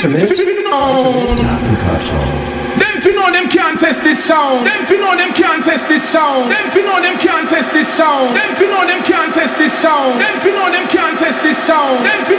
ultimate Latin cartoon. Them fi know them can't test this sound. Them fi know them can't test this sound. Them fi know them can't test this sound. Them fi know them can't test this sound. Them fi know them can't test this sound. Them